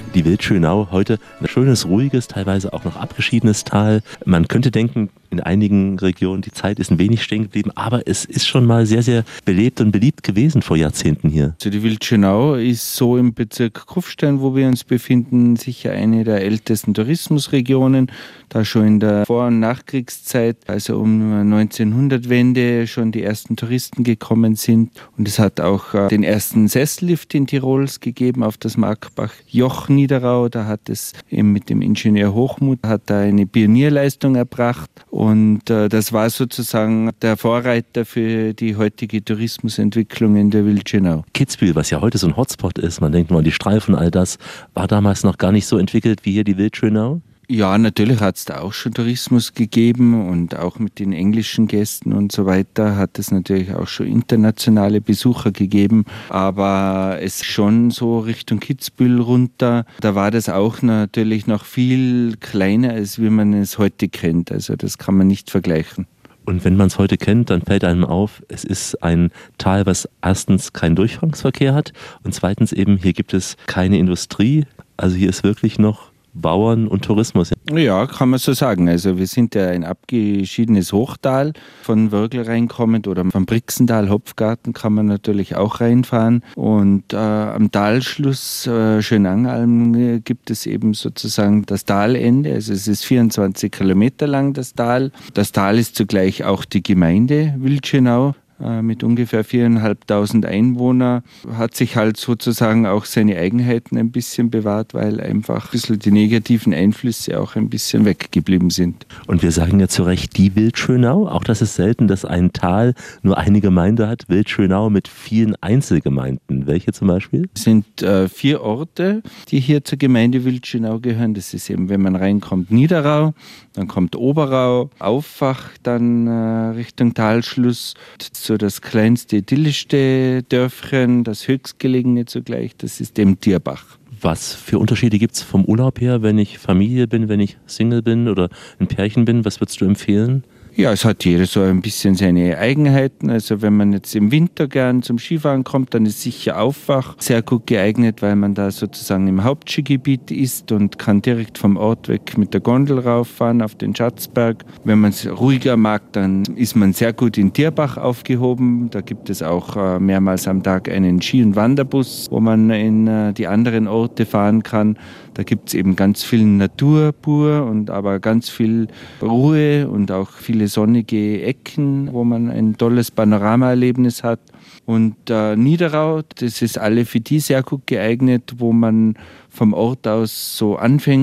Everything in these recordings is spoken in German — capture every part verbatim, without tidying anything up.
Die Wildschönau, heute ein schönes, ruhiges, teilweise auch noch abgeschiedenes Tal. Man könnte denken, in einigen Regionen, die Zeit ist ein wenig stehen geblieben, aber es ist schon mal sehr, sehr belebt und beliebt gewesen vor Jahrzehnten hier. Also die Wildschönau ist so im Bezirk Kufstein, wo wir uns befinden, sicher eine der ältesten Tourismusregionen, da schon in der Vor- und Nachkriegszeit, also um neunzehnhundert-Wende, schon die ersten Touristen gekommen sind. Und es hat auch den ersten Sessellift in Tirols gegeben auf das Markbach-Joch Niederau. Da hat es eben mit dem Ingenieur Hochmuth hat da eine Pionierleistung erbracht. Und äh, das war sozusagen der Vorreiter für die heutige Tourismusentwicklung in der Wildschönau. Kitzbühel, was ja heute so ein Hotspot ist, man denkt mal an die Streifen, all das, war damals noch gar nicht so entwickelt wie hier die Wildschönau? Ja, natürlich hat es da auch schon Tourismus gegeben und auch mit den englischen Gästen und so weiter hat es natürlich auch schon internationale Besucher gegeben, aber es schon so Richtung Kitzbühel runter, da war das auch natürlich noch viel kleiner, als wie man es heute kennt, also das kann man nicht vergleichen. Und wenn man es heute kennt, dann fällt einem auf, es ist ein Tal, was erstens keinen Durchgangsverkehr hat und zweitens eben, hier gibt es keine Industrie, also hier ist wirklich noch Bauern und Tourismus. Ja, kann man so sagen. Also wir sind ja ein abgeschiedenes Hochtal, von Wörgl reinkommend oder vom Brixental, Hopfgarten kann man natürlich auch reinfahren. Und äh, am Talschluss äh, Schönangalm äh, gibt es eben sozusagen das Talende. Also es ist vierundzwanzig Kilometer lang das Tal. Das Tal ist zugleich auch die Gemeinde Wildschönau. Mit ungefähr viertausendfünfhundert Einwohnern hat sich halt sozusagen auch seine Eigenheiten ein bisschen bewahrt, weil einfach ein bisschen die negativen Einflüsse auch ein bisschen weggeblieben sind. Und wir sagen ja zu Recht die Wildschönau, auch das ist selten, dass ein Tal nur eine Gemeinde hat, Wildschönau mit vielen Einzelgemeinden. Welche zum Beispiel? Es sind äh, vier Orte, die hier zur Gemeinde Wildschönau gehören. Das ist eben, wenn man reinkommt, Niederau, dann kommt Oberau, Auffach, dann äh, Richtung Talschluss, so das kleinste, idyllischste Dörfchen, das höchstgelegene zugleich, das ist dem Tierbach. Was für Unterschiede gibt es vom Urlaub her, wenn ich Familie bin, wenn ich Single bin oder ein Pärchen bin? Was würdest du empfehlen? Ja, es hat jeder so ein bisschen seine Eigenheiten. Also wenn man jetzt im Winter gern zum Skifahren kommt, dann ist sicher Auffach sehr gut geeignet, weil man da sozusagen im Hauptskigebiet ist und kann direkt vom Ort weg mit der Gondel rauffahren auf den Schatzberg. Wenn man es ruhiger mag, dann ist man sehr gut in Tierbach aufgehoben. Da gibt es auch mehrmals am Tag einen Ski- und Wanderbus, wo man in die anderen Orte fahren kann. Da gibt es eben ganz viel Natur pur und aber ganz viel Ruhe und auch viele sonnige Ecken, wo man ein tolles Panoramaerlebnis hat. Und äh, Niederau, das ist alle für die sehr gut geeignet, wo man vom Ort aus so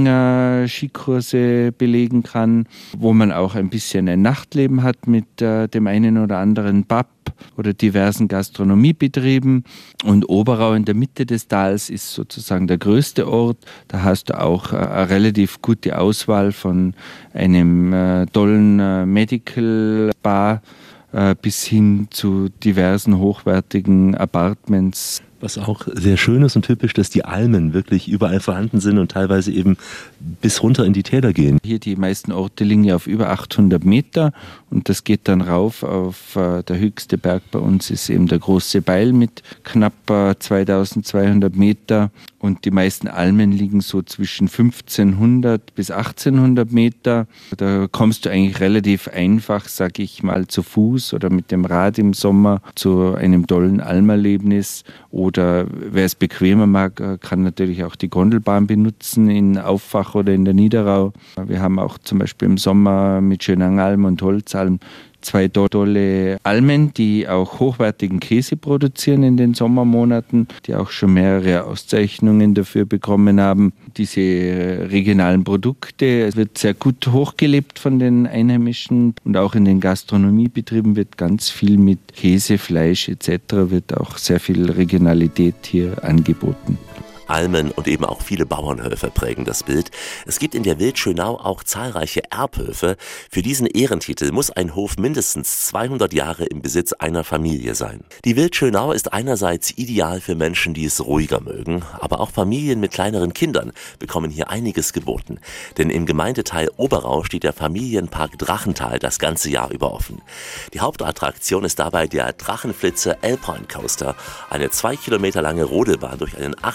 Anfänger-Skikurse belegen kann, wo man auch ein bisschen ein Nachtleben hat mit äh, dem einen oder anderen Pub oder diversen Gastronomiebetrieben. Und Oberau in der Mitte des Tals ist sozusagen der größte Ort. Da hast du auch äh, eine relativ gute Auswahl von einem äh, tollen äh, Medical Bar äh, bis hin zu diversen hochwertigen Apartments. Was auch sehr schön ist und typisch, dass die Almen wirklich überall vorhanden sind und teilweise eben bis runter in die Täler gehen. Hier die meisten Orte liegen ja auf über achthundert Meter und das geht dann rauf auf äh, der höchste Berg bei uns ist eben der Große Beil mit knapp äh, zweitausendzweihundert Meter und die meisten Almen liegen so zwischen fünfzehnhundert bis achtzehnhundert Meter. Da kommst du eigentlich relativ einfach, sag ich mal, zu Fuß oder mit dem Rad im Sommer zu einem tollen Almerlebnis. Oder wer es bequemer mag, kann natürlich auch die Gondelbahn benutzen in Auffach oder in der Niederau. Wir haben auch zum Beispiel im Sommer mit Schönangalm und Holzalm zwei tolle Almen, die auch hochwertigen Käse produzieren in den Sommermonaten, die auch schon mehrere Auszeichnungen dafür bekommen haben. Diese regionalen Produkte, es wird sehr gut hochgelebt von den Einheimischen und auch in den Gastronomiebetrieben wird ganz viel mit Käse, Fleisch et cetera wird auch sehr viel Regionalität hier angeboten. Almen und eben auch viele Bauernhöfe prägen das Bild. Es gibt in der Wildschönau auch zahlreiche Erbhöfe. Für diesen Ehrentitel muss ein Hof mindestens zweihundert Jahre im Besitz einer Familie sein. Die Wildschönau ist einerseits ideal für Menschen, die es ruhiger mögen, aber auch Familien mit kleineren Kindern bekommen hier einiges geboten. Denn im Gemeindeteil Oberau steht der Familienpark Drachental das ganze Jahr über offen. Die Hauptattraktion ist dabei der Drachenflitzer Alpine Coaster, eine zwei Kilometer lange Rodelbahn durch einen achtzehn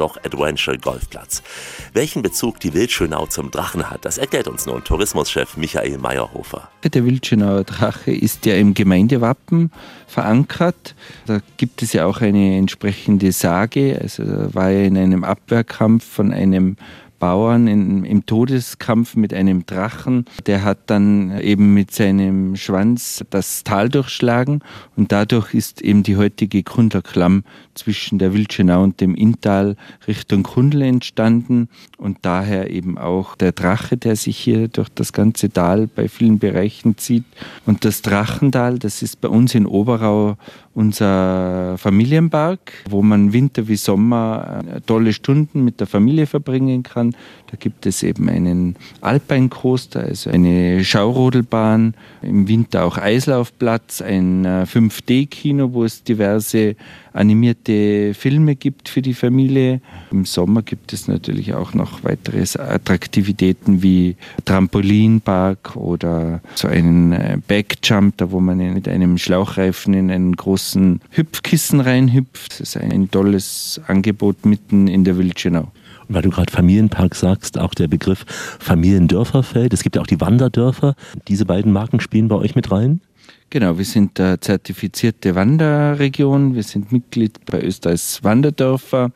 Drachenloch Adventure Golfplatz. Welchen Bezug die Wildschönau zum Drachen hat, das erklärt uns nun Tourismuschef Michael Meyerhofer. Der Wildschönauer Drache ist ja im Gemeindewappen verankert. Da gibt es ja auch eine entsprechende Sage. Also da war er in einem Abwehrkampf von einem Bauern in, im Todeskampf mit einem Drachen. Der hat dann eben mit seinem Schwanz das Tal durchschlagen und dadurch ist eben die heutige Grundler Klamm zwischen der Wildschönau und dem Inntal Richtung Grundl entstanden und daher eben auch der Drache, der sich hier durch das ganze Tal bei vielen Bereichen zieht. Und das Drachental, das ist bei uns in Oberau unser Familienpark, wo man Winter wie Sommer tolle Stunden mit der Familie verbringen kann. Da gibt es eben einen Alpine Coaster, also eine Schaurodelbahn, im Winter auch Eislaufplatz, ein fünf D Kino, wo es diverse animierte Filme gibt für die Familie. Im Sommer gibt es natürlich auch noch weitere Attraktivitäten wie Trampolinpark oder so einen Backjump, da wo man mit einem Schlauchreifen in einen großen Hüpfkissen reinhüpft. Das ist ein tolles Angebot mitten in der Wildschönau. Und weil du gerade Familienpark sagst, auch der Begriff Familiendörfer fällt. Es gibt ja auch die Wanderdörfer. Diese beiden Marken spielen bei euch mit rein? Genau, wir sind eine zertifizierte Wanderregion. Wir sind Mitglied bei Österreichs Wanderdörfer.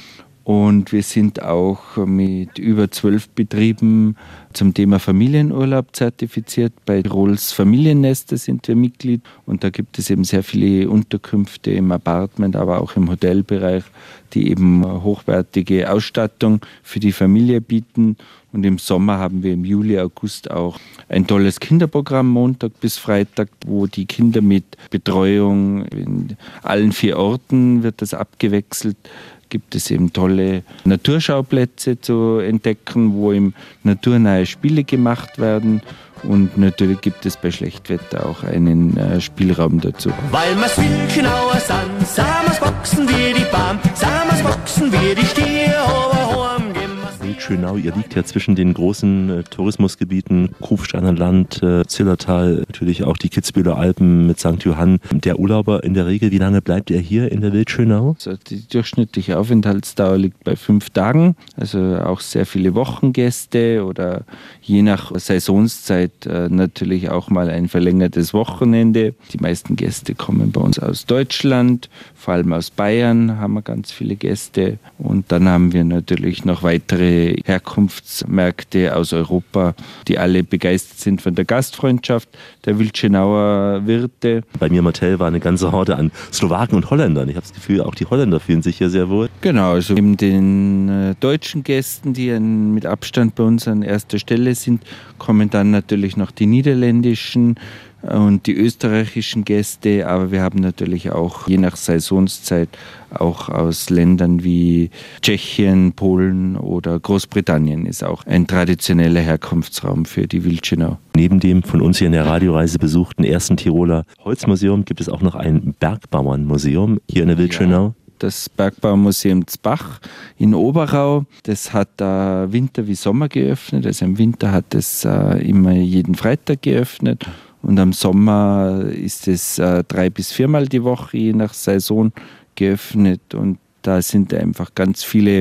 Und wir sind auch mit über zwölf Betrieben zum Thema Familienurlaub zertifiziert. Bei Tirols Familiennester sind wir Mitglied. Und da gibt es eben sehr viele Unterkünfte im Apartment, aber auch im Hotelbereich, die eben hochwertige Ausstattung für die Familie bieten. Und im Sommer haben wir im Juli, August auch ein tolles Kinderprogramm, Montag bis Freitag, wo die Kinder mit Betreuung in allen vier Orten wird das abgewechselt. Gibt es eben tolle Naturschauplätze zu entdecken, wo eben naturnahe Spiele gemacht werden. Und natürlich gibt es bei Schlechtwetter auch einen äh, Spielraum dazu. Weil wir's Wildschönauer sind, sind wir's wachsen wie die Baum, sind wir's wachsen wie die Stier, aber heim gehen wir's. Wildschönau, ihr liegt ja zwischen den großen äh, Tourismusgebieten, Kufsteiner Land, äh, Zillertal, natürlich auch die Kitzbüheler Alpen mit Sankt Johann. Der Urlauber in der Regel, wie lange bleibt er hier in der Wildschönau? Also die durchschnittliche Aufenthaltsdauer liegt bei fünf Tagen, also auch sehr viele Wochengäste oder je nach Saisonszeit äh, natürlich auch mal ein verlängertes Wochenende. Die meisten Gäste kommen bei uns aus Deutschland, vor allem aus Bayern haben wir ganz viele Gäste und dann haben wir natürlich noch weitere Herkunftsmärkte aus Europa, die alle begeistert sind von der Gastfreundschaft der Wildschönauer Wirte. Bei mir im Hotel war eine ganze Horde an Slowaken und Holländern. Ich habe das Gefühl, auch die Holländer fühlen sich hier sehr wohl. Genau, also neben den äh, deutschen Gästen, die an, mit Abstand bei uns an erster Stelle sind, kommen dann natürlich noch die niederländischen und die österreichischen Gäste, aber wir haben natürlich auch je nach Saisonszeit auch aus Ländern wie Tschechien, Polen oder Großbritannien ist auch ein traditioneller Herkunftsraum für die Wildschönau. Neben dem von uns hier in der Radioreise besuchten ersten Tiroler Holzmuseum gibt es auch noch ein Bergbauernmuseum hier in der Wildschönau. Ja. Das Bergbaumuseum Zbach in Oberau, das hat äh, Winter wie Sommer geöffnet. Also im Winter hat es äh, immer jeden Freitag geöffnet und am Sommer ist es äh, drei bis viermal die Woche, je nach Saison, geöffnet. Und da sind einfach ganz viele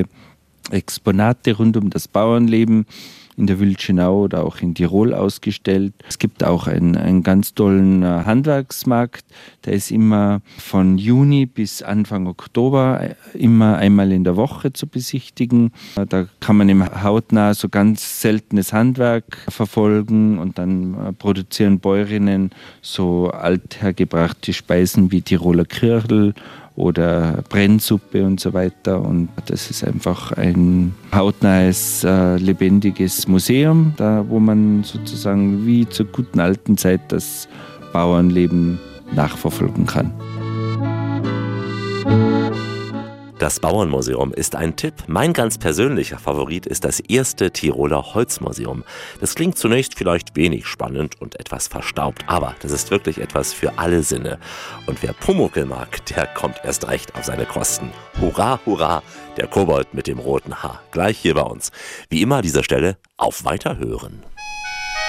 Exponate rund um das Bauernleben in der Wildschönau oder auch in Tirol ausgestellt. Es gibt auch einen, einen ganz tollen äh, Handwerksmarkt, der ist immer von Juni bis Anfang Oktober immer einmal in der Woche zu besichtigen. Da kann man im hautnah so ganz seltenes Handwerk verfolgen und dann äh, produzieren Bäuerinnen so althergebrachte Speisen wie Tiroler Kirchel oder Brennsuppe und so weiter. Und das ist einfach ein hautnahes, äh, lebendiges Museum, da wo man sozusagen wie zur guten alten Zeit das Bauernleben nachverfolgen kann. Das Bauernmuseum ist ein Tipp. Mein ganz persönlicher Favorit ist das erste Tiroler Holzmuseum. Das klingt zunächst vielleicht wenig spannend und etwas verstaubt, aber das ist wirklich etwas für alle Sinne. Und wer Pumuckl mag, der kommt erst recht auf seine Kosten. Hurra, hurra, der Kobold mit dem roten Haar. Gleich hier bei uns. Wie immer an dieser Stelle auf Weiterhören.